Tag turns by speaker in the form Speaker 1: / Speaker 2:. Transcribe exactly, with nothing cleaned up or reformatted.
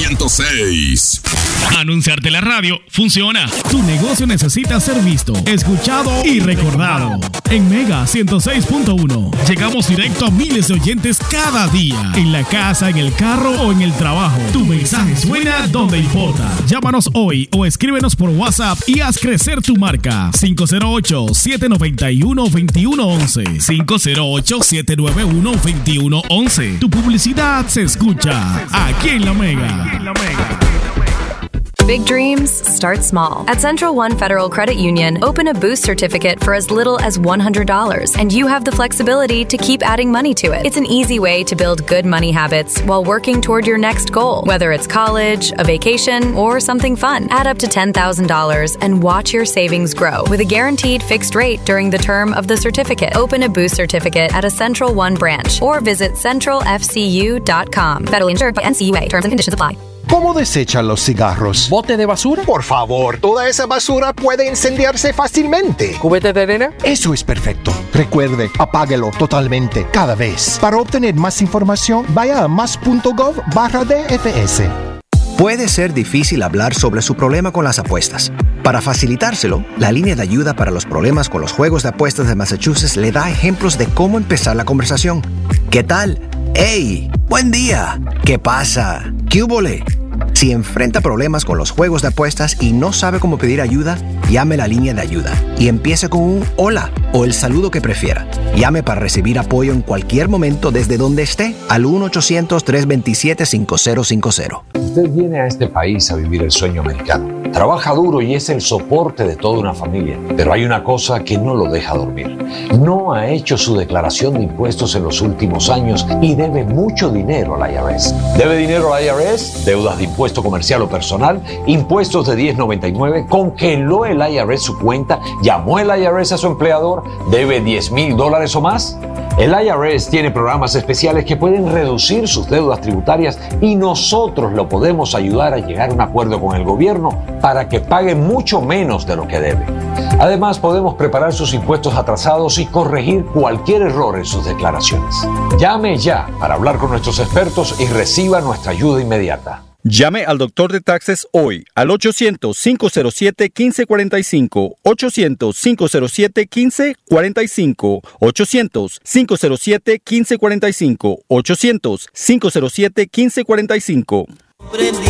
Speaker 1: ciento seis.
Speaker 2: Anunciarte en la radio funciona. Tu negocio necesita ser visto, escuchado y recordado. En Mega ciento seis punto uno llegamos directo a miles de oyentes cada día. En la casa, en el carro o en el trabajo. Tu mensaje suena donde importa. Llámanos hoy o escríbenos por WhatsApp y haz crecer tu marca. cinco cero ocho, siete nueve uno, dos uno uno uno. cinco cero ocho, siete nueve uno, dos uno uno uno. Tu publicidad se escucha aquí en La Mega. La Mega.
Speaker 3: Big dreams start small. At Central One Federal Credit Union, open a Boost certificate for as little as one hundred dollars, and you have the flexibility to keep adding money to it. It's an easy way to build good money habits while working toward your next goal, whether it's college, a vacation, or something fun. Add up to ten thousand dollars and watch your savings grow with a guaranteed fixed rate during the term of the certificate. Open a Boost certificate at a Central One branch or visit central f c u dot com. Federally insured by N C U A. Terms and conditions apply.
Speaker 4: ¿Cómo desechan los cigarros?
Speaker 5: ¿Bote de basura?
Speaker 6: Por favor, toda esa basura puede incendiarse fácilmente.
Speaker 5: ¿Cubete de arena?
Speaker 4: Eso es perfecto. Recuerde, apáguelo totalmente, cada vez. Para obtener más información, vaya a más punto gov barra D F S.
Speaker 7: Puede ser difícil hablar sobre su problema con las apuestas. Para facilitárselo, la línea de ayuda para los problemas con los juegos de apuestas de Massachusetts le da ejemplos de cómo empezar la conversación. ¿Qué tal? ¡Hey! ¡Buen día! ¿Qué pasa? ¿Qué húbole? Si enfrenta problemas con los juegos de apuestas y no sabe cómo pedir ayuda, llame la línea de ayuda y empiece con un hola o el saludo que prefiera. Llame para recibir apoyo en cualquier momento desde donde esté al uno ochocientos, tres dos siete, cinco cero cinco cero.
Speaker 8: Usted viene a este país a vivir el sueño americano. Trabaja duro y es el soporte de toda una familia. Pero hay una cosa que no lo deja dormir. No ha hecho su declaración de impuestos en los últimos años y debe mucho dinero al I R S. ¿Debe dinero al I R S? Deudas de impuesto comercial o personal, impuestos de diez noventa y nueve, congeló el I R S su cuenta, llamó el I R S a su empleador, debe diez mil dólares o más. El I R S tiene programas especiales que pueden reducir sus deudas tributarias y nosotros lo podemos ayudar a llegar a un acuerdo con el gobierno para que pague mucho menos de lo que debe. Además, podemos preparar sus impuestos atrasados y corregir cualquier error en sus declaraciones. Llame ya para hablar con nuestros expertos y reciba nuestra ayuda inmediata.
Speaker 9: Llame al doctor de taxes hoy al ochocientos, cinco cero siete, uno cinco cuatro cinco, ochocientos, cinco cero siete, uno cinco cuatro cinco, ochocientos, cinco cero siete, uno cinco cuatro cinco, ochocientos, cinco cero siete, uno cinco cuatro cinco.